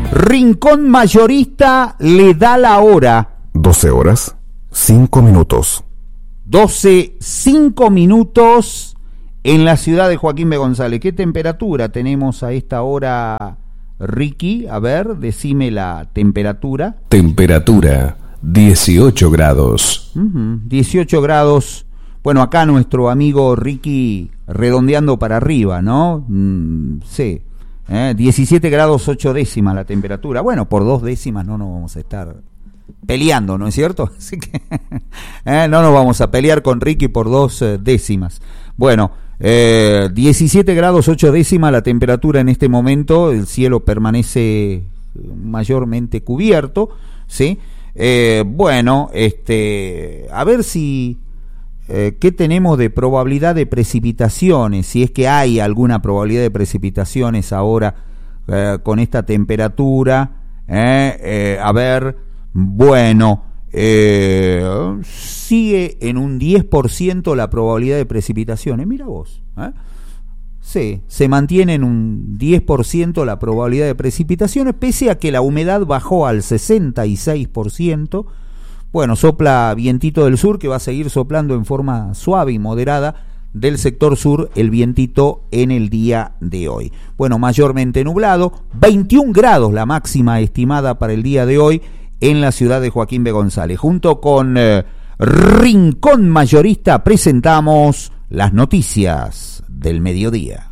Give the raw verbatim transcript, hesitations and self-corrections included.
Rincón Mayorista le da la hora. doce horas, cinco minutos. doce, cinco minutos en la ciudad de Joaquín B. González. ¿Qué temperatura tenemos a esta hora, Ricky? A ver, decime la temperatura. Temperatura, dieciocho grados. Uh-huh, dieciocho grados. Bueno, acá nuestro amigo Ricky redondeando para arriba, ¿no? Mm, sí. Eh, diecisiete grados ocho décimas la temperatura. Bueno, por dos décimas no nos vamos a estar peleando, ¿no es cierto? Así que eh, no nos vamos a pelear con Ricky por dos eh, décimas. Bueno, eh, diecisiete grados ocho décimas la temperatura en este momento. El cielo permanece mayormente cubierto, ¿sí? Eh, bueno, este, a ver si eh, qué tenemos de probabilidad de precipitaciones, si es que hay alguna probabilidad de precipitaciones ahora eh, con esta temperatura. Eh, eh, a ver, bueno, eh, sigue en un diez por ciento la probabilidad de precipitaciones. Mira vos, ¿eh? Sí, se mantiene en un diez por ciento la probabilidad de precipitaciones, pese a que la humedad bajó al sesenta y seis por ciento. Bueno, sopla vientito del sur, que va a seguir soplando en forma suave y moderada del sector sur el vientito en el día de hoy. Bueno, mayormente nublado, veintiún grados la máxima estimada para el día de hoy en la ciudad de Joaquín B. González. Junto con eh, Rincón Mayorista presentamos las noticias del mediodía.